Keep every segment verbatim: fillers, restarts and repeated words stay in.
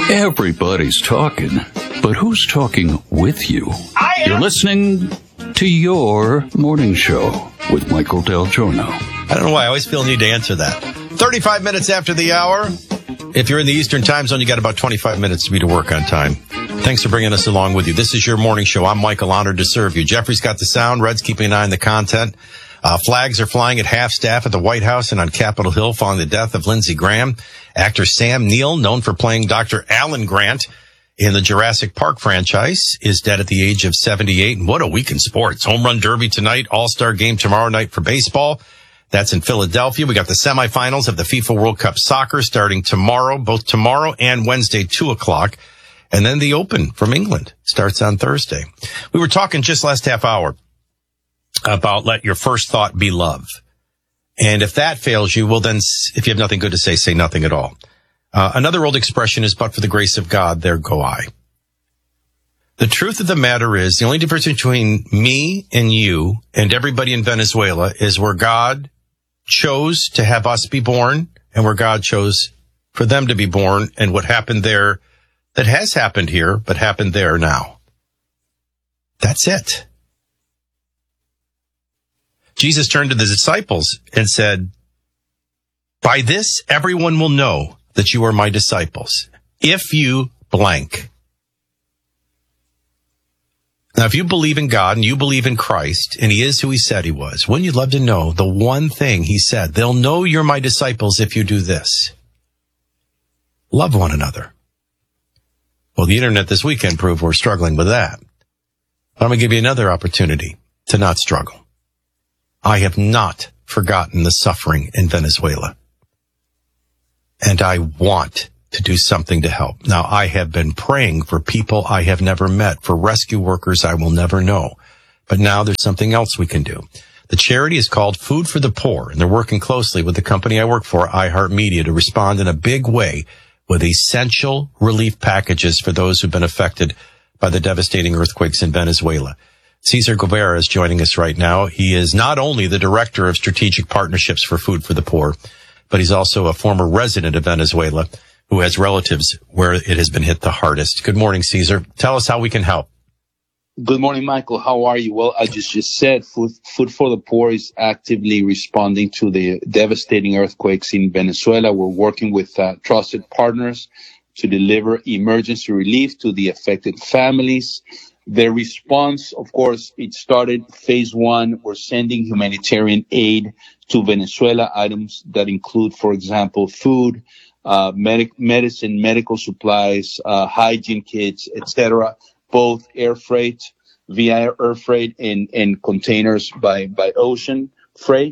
Everybody's talking, but who's talking with you? I am. You're listening to Your Morning Show with Michael Del Giorno. I don't know why I always feel the need to answer that. thirty-five minutes after the hour. If you're in the Eastern time zone, you got about twenty-five minutes to be to work on time. Thanks for bringing us along with you. This is Your Morning Show. I'm Michael, honored to serve you. Jeffrey's got the sound. Red's keeping an eye on the content. Uh, flags are flying at half-staff at the White House and on Capitol Hill following the death of Lindsey Graham. Actor Sam Neill, known for playing Doctor Alan Grant in the Jurassic Park franchise, is dead at the age of seventy-eight. And what a week in sports. Home Run Derby tonight, All-Star Game tomorrow night for baseball. That's in Philadelphia. We got the semifinals of the FIFA World Cup Soccer starting tomorrow, both tomorrow and Wednesday, two o'clock. And then the Open from England starts on Thursday. We were talking just last half hour about let your first thought be love. And if that fails you, well, then if you have nothing good to say, say nothing at all. Uh, another old expression is, but for the grace of God, there go I. The truth of the matter is, the only difference between me and you and everybody in Venezuela is where God chose to have us be born and where God chose for them to be born, and what happened there that has happened here, but happened there now. That's it. Jesus turned to the disciples and said, by this, everyone will know that you are my disciples. If you blank. Now, if you believe in God and you believe in Christ, and he is who he said he was, wouldn't you love to know the one thing he said? They'll know you're my disciples if you do this. Love one another. Well, the internet this weekend proved we're struggling with that. But I'm going to give you another opportunity to not struggle. I have not forgotten the suffering in Venezuela. And I want to do something to help. Now, I have been praying for people I have never met, for rescue workers I will never know. But now there's something else we can do. The charity is called Food for the Poor, and they're working closely with the company I work for, iHeartMedia, to respond in a big way with essential relief packages for those who've been affected by the devastating earthquakes in Venezuela. Cesar Guevara is joining us right now. He is not only the Director of Strategic Partnerships for Food for the Poor, but he's also a former resident of Venezuela who has relatives where it has been hit the hardest. Good morning, Cesar. Tell us how we can help. Good morning, Michael. How are you? Well, I just, just said Food, Food for the Poor is actively responding to the devastating earthquakes in Venezuela. We're working with uh, trusted partners to deliver emergency relief to the affected families. The response, of course, it started phase one. We're sending humanitarian aid to Venezuela, items that include, for example, food, uh, medic, medicine, medical supplies, uh, hygiene kits, et cetera, both air freight, via air freight, and, and containers by, by ocean freight.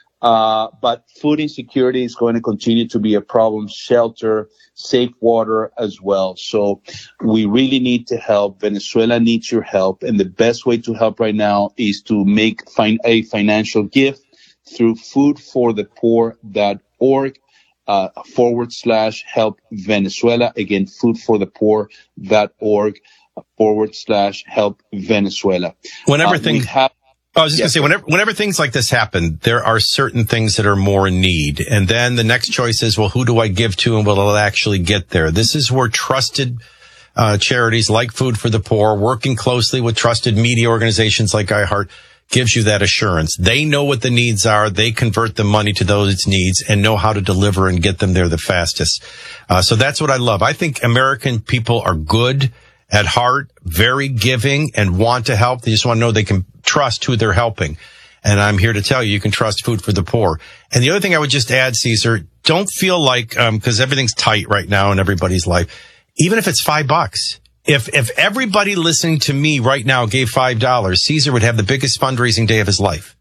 Uh, but food insecurity is going to continue to be a problem, shelter, safe water as well. So we really need to help. Venezuela needs your help. And the best way to help right now is to make fin- a financial gift through food for the poor dot org, uh, forward slash help Venezuela. Again, food for the poor dot org, forward slash help Venezuela. Whenever uh, things have I was just Yes, going to say, whenever, whenever things like this happen, there are certain things that are more in need. And then the next choice is, well, who do I give to and will it actually get there? This is where trusted uh charities like Food for the Poor, working closely with trusted media organizations like iHeart, gives you that assurance. They know what the needs are. They convert the money to those needs and know how to deliver and get them there the fastest. Uh So that's what I love. I think American people are good at heart, very giving, and want to help. They just want to know they can trust who they're helping. And I'm here to tell you, you can trust Food for the Poor. And the other thing I would just add, Cesar, don't feel like, um, cause everything's tight right now in everybody's life. Even if it's five bucks, if, if everybody listening to me right now gave five dollars, Cesar would have the biggest fundraising day of his life.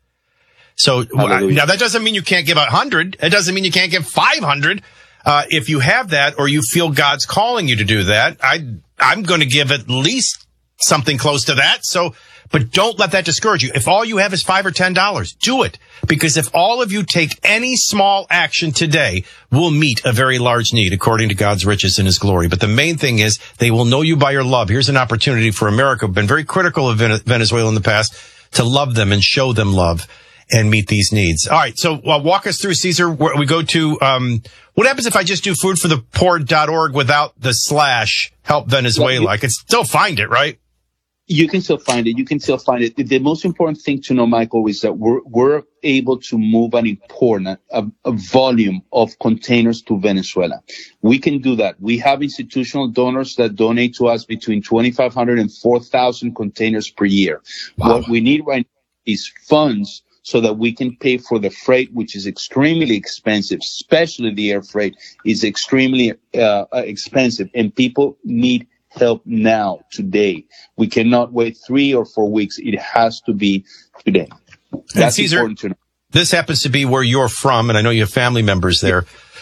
So Hallelujah. Now that doesn't mean you can't give a hundred. It doesn't mean you can't give five hundred. Uh, if you have that or you feel God's calling you to do that, I, I'm going to give at least something close to that. So, but don't let that discourage you. If all you have is five or ten dollars, do it. Because if all of you take any small action today, we'll meet a very large need according to God's riches and his glory. But the main thing is they will know you by your love. Here's an opportunity for America. We've been very critical of Venezuela in the past to love them and show them love. and meet these needs. All right. So uh, walk us through, Cesar, where we go to, um, what happens if I just do food for the poor dot org without the slash help Venezuela? Well, I can still find it, right? You can still find it. You can still find it. The most important thing to know, Michael, is that we're, we're able to move an important a, a volume of containers to Venezuela. We can do that. We have institutional donors that donate to us between twenty-five hundred and four thousand containers per year. Wow. What we need right now is funds so that we can pay for the freight, which is extremely expensive, especially the air freight is extremely uh, expensive, and people need help now, today. We cannot wait three or four weeks. It has to be today. That's Cesar, important to know. This happens to be where you're from, and I know you have family members there.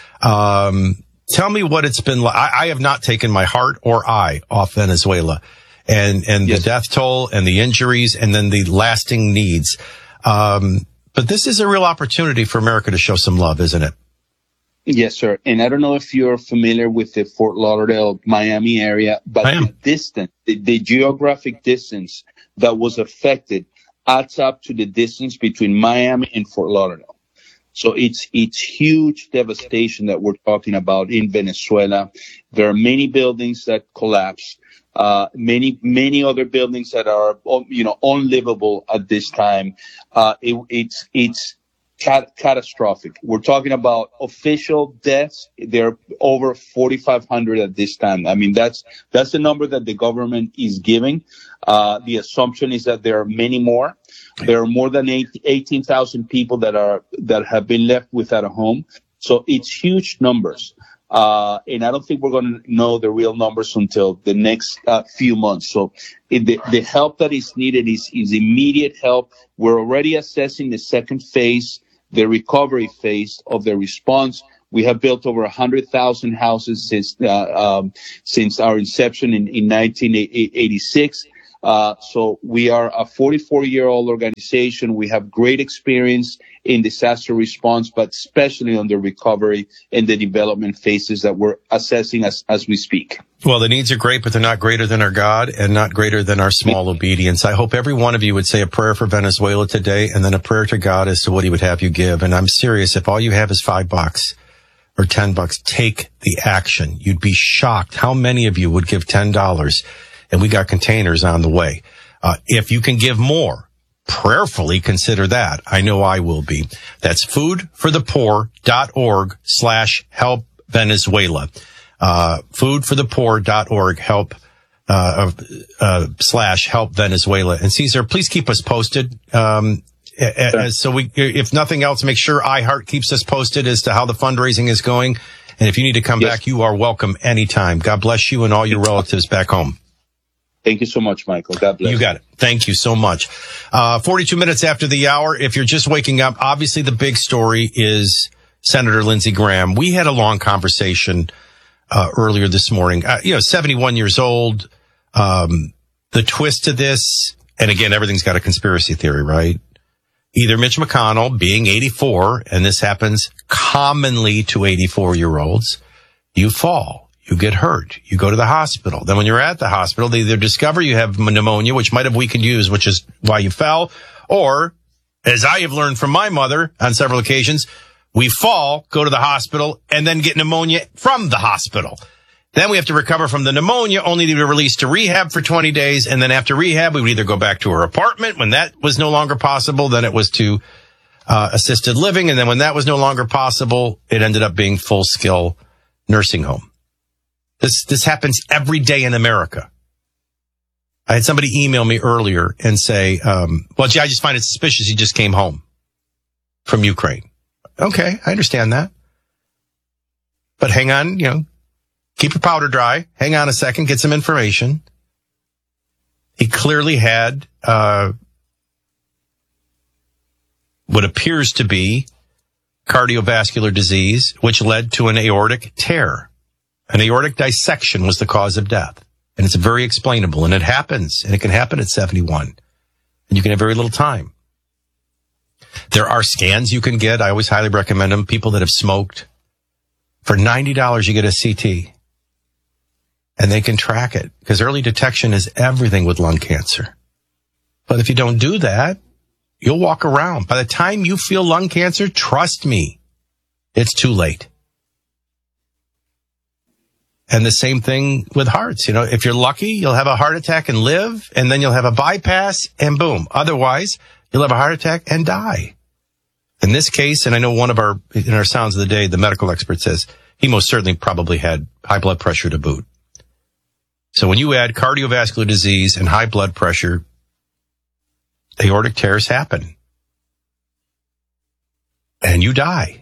Um, tell me what it's been like. I, I have not taken my heart or eye off Venezuela, and and yes. the death toll and the injuries and then the lasting needs. Um, but this is a real opportunity for America to show some love, isn't it? Yes, sir. And I don't know if you're familiar with the Fort Lauderdale, Miami area, but the distance, the, the geographic distance that was affected adds up to the distance between Miami and Fort Lauderdale. So it's, it's huge devastation that we're talking about in Venezuela. There are many buildings that collapsed, uh, many, many other buildings that are, you know, unlivable at this time. Uh, it, it's, it's, Cat- catastrophic. We're talking about official deaths. They're over forty-five hundred at this time. I mean, that's that's the number that the government is giving. Uh, the assumption is that there are many more. There are more than eighteen thousand people that are that have been left without a home. So it's huge numbers. Uh, and I don't think we're going to know the real numbers until the next uh, few months. So it, the, the help that is needed is, is immediate help. We're already assessing the second phase, the recovery phase of the response. We have built over one hundred thousand houses since uh, um, since our inception in, in nineteen eighty-six. Uh, so we are a forty-four-year-old organization. We have great experience in disaster response, but especially on the recovery and the development phases that we're assessing as, as we speak. Well, the needs are great, but they're not greater than our God and not greater than our small obedience. I hope every one of you would say a prayer for Venezuela today and then a prayer to God as to what he would have you give. And I'm serious. If all you have is five bucks or ten bucks, take the action. You'd be shocked how many of you would give ten dollars. And we got containers on the way. Uh, if you can give more, prayerfully consider that. I know I will be. That's food for the poor dot org slash help Venezuela. Uh, food for the poor dot org help, uh, uh, slash help Venezuela. And Cesar, please keep us posted. Um, sure. So we, if nothing else, make sure iHeart keeps us posted as to how the fundraising is going. And if you need to come yes. back, you are welcome anytime. God bless you and all your relatives back home. Thank you so much, Michael. God bless. You got it. Thank you so much. Uh, forty-two minutes after the hour. If you're just waking up, obviously the big story is Senator Lindsey Graham. We had a long conversation, uh, earlier this morning. Uh, you know, seventy-one years old. Um, the twist to this, and again, everything's got a conspiracy theory, right? Either Mitch McConnell being eighty-four, and this happens commonly to eighty-four year olds, you fall. You get hurt. You go to the hospital. Then when you're at the hospital, they either discover you have pneumonia, which might have weakened you, which is why you fell, or, as I have learned from my mother on several occasions, we fall, go to the hospital, and then get pneumonia from the hospital. Then we have to recover from the pneumonia, only to be released to rehab for twenty days. And then after rehab, we would either go back to our apartment when that was no longer possible. Then it was to uh, assisted living. And then when that was no longer possible, it ended up being full-scale nursing home. This, this happens every day in America. I had somebody email me earlier and say, um, well, gee, I just find it suspicious he just came home from Ukraine. Okay, I understand that. But hang on, you know, keep your powder dry. Hang on a second, get some information. He clearly had, uh, what appears to be cardiovascular disease, which led to an aortic tear. An aortic dissection was the cause of death. And it's very explainable. And it happens. And it can happen at seventy-one. And you can have very little time. There are scans you can get. I always highly recommend them. People that have smoked. For ninety dollars, you get a C T. And they can track it. Because early detection is everything with lung cancer. But if you don't do that, You'll walk around. By the time you feel lung cancer, trust me, it's too late. And the same thing with hearts. You know, if you're lucky, you'll have a heart attack and live, and then you'll have a bypass and boom. Otherwise, you'll have a heart attack and die. In this case, and I know one of our, in our sounds of the day, the medical expert says he most certainly probably had high blood pressure to boot. So when you add cardiovascular disease and high blood pressure, aortic tears happen. And you die.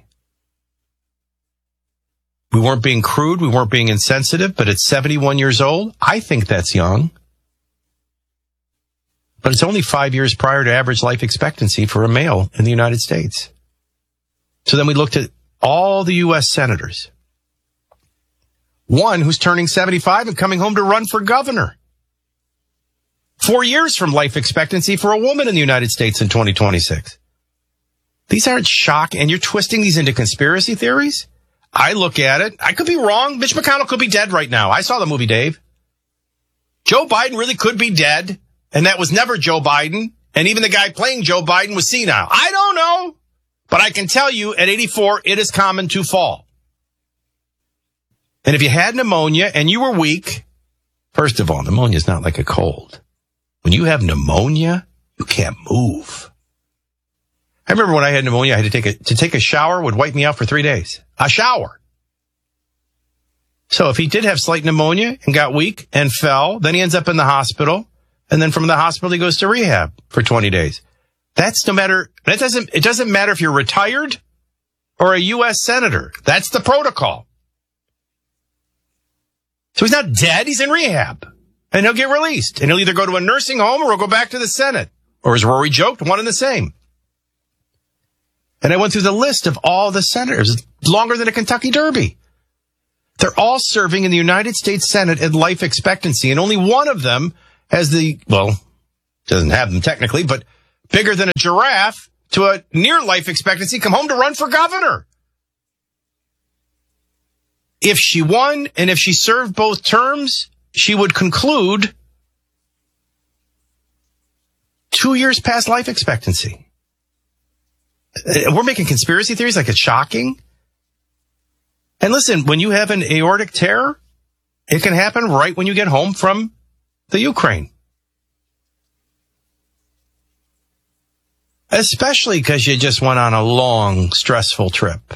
We weren't being crude. We weren't being insensitive, but at seventy-one years old, I think that's young. But it's only five years prior to average life expectancy for a male in the United States. So then we looked at all the U S senators. One who's turning seventy-five and coming home to run for governor. Four years from life expectancy for a woman in the United States in twenty twenty-six. These aren't shock, and you're twisting these into conspiracy theories? I look at it. I could be wrong. Mitch McConnell could be dead right now. I saw the movie, Dave. Joe Biden really could be dead, and that was never Joe Biden. And even the guy playing Joe Biden was senile. I don't know. But I can tell you, at eighty-four, it is common to fall. And if you had pneumonia and you were weak, first of all, pneumonia is not like a cold. When you have pneumonia, you can't move. I remember when I had pneumonia, I had to take a, to take a shower would wipe me out for three days. A shower. So if he did have slight pneumonia and got weak and fell, then he ends up in the hospital. And then from the hospital, he goes to rehab for twenty days. That's no matter, that doesn't, it doesn't matter if you're retired or a U S senator. That's the protocol. So he's not dead. He's in rehab and he'll get released and he'll either go to a nursing home or he'll go back to the Senate, or as Rory joked, one and the same. And I went through the list of all the senators. It's longer than a Kentucky Derby. They're all serving in the United States Senate at life expectancy, and only one of them has the, well, doesn't have them technically, but bigger than a giraffe to a near life expectancy, come home to run for governor. If she won and if she served both terms, she would conclude two years past life expectancy. We're making conspiracy theories like it's shocking. And listen, when you have an aortic tear, it can happen right when you get home from the Ukraine. Especially because you just went on a long, stressful trip.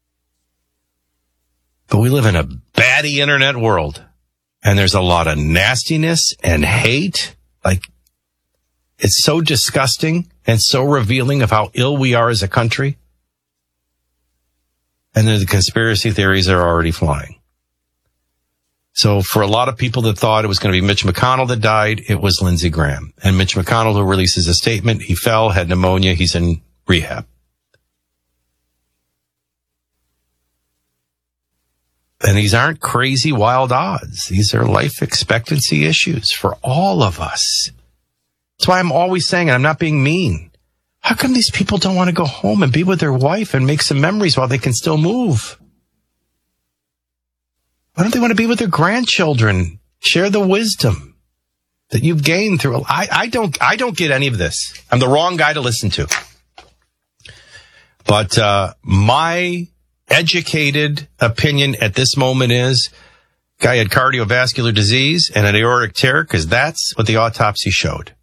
But we live in a batty internet world. And there's a lot of nastiness and hate. Like, it's so disgusting and so revealing of how ill we are as a country. And then the conspiracy theories are already flying. So for a lot of people that thought it was going to be Mitch McConnell that died, it was Lindsey Graham. And Mitch McConnell, who releases a statement, he fell, had pneumonia, he's in rehab. And these aren't crazy wild odds. These are life expectancy issues for all of us. That's why I'm always saying, and I'm not being mean, how come these people don't want to go home and be with their wife and make some memories while they can still move? Why don't they want to be with their grandchildren? Share the wisdom that you've gained through. I, I don't, I don't get any of this. I'm the wrong guy to listen to. But, uh, my educated opinion at this moment is guy had cardiovascular disease and an aortic tear, because that's what the autopsy showed.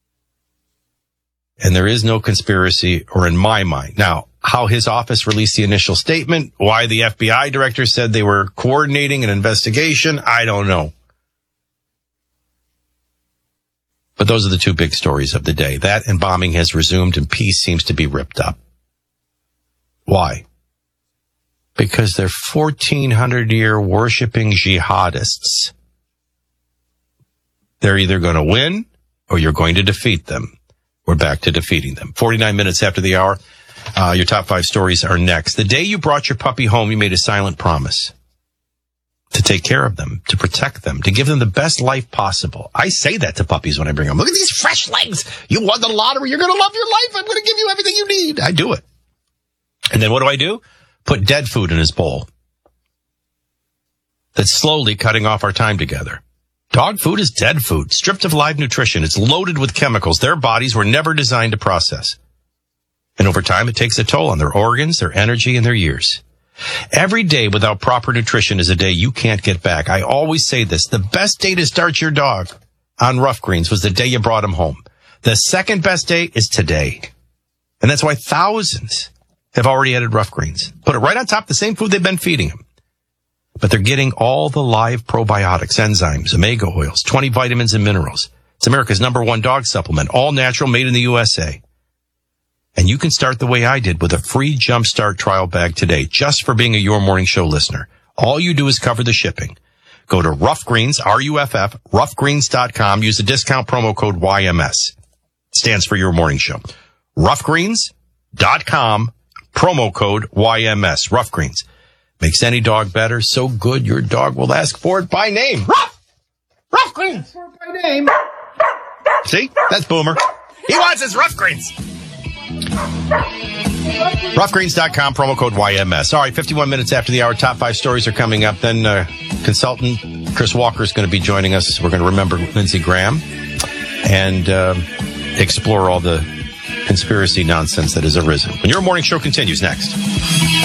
And there is no conspiracy, or in my mind. Now, how his office released the initial statement, why the F B I director said they were coordinating an investigation, I don't know. But those are the two big stories of the day. That and bombing has resumed and peace seems to be ripped up. Why? Because they're fourteen hundred year worshiping jihadists. They're either going to win or you're going to defeat them. We're back to defeating them. forty-nine minutes after the hour. Uh, your top five stories are next. The day you brought your puppy home, you made a silent promise to take care of them, to protect them, to give them the best life possible. I say that to puppies when I bring them. Look at these fresh legs. You won the lottery. You're going to love your life. I'm going to give you everything you need. I do it. And then what do I do? Put dead food in his bowl. That's slowly cutting off our time together. Dog food is dead food, stripped of live nutrition. It's loaded with chemicals their bodies were never designed to process. And over time, it takes a toll on their organs, their energy, and their years. Every day without proper nutrition is a day you can't get back. I always say this. The best day to start your dog on Rough Greens was the day you brought him home. The second best day is today. And that's why thousands have already added Rough Greens. Put it right on top of the same food they've been feeding him. But they're getting all the live probiotics, enzymes, omega oils, twenty vitamins and minerals. It's America's number one dog supplement, all natural, made in the U S A. And you can start the way I did with a free Jumpstart trial bag today, just for being a Your Morning Show listener. All you do is cover the shipping. Go to Rough Greens, R U F F, rough greens dot com. Use the discount promo code Y M S. It stands for Your Morning Show. rough greens dot com, promo code Y M S. Rough Greens. Makes any dog better. So good, your dog will ask for it by name. Rough! Rough Greens! By name. See? That's Boomer. He wants his Rough Greens. rough greens dot com, promo code Y M S. All right, fifty-one minutes after the hour, top five stories are coming up. Then uh, consultant Chris Walker is going to be joining us. We're going to remember Lindsey Graham and uh, explore all the conspiracy nonsense that has arisen. When Your Morning Show continues next.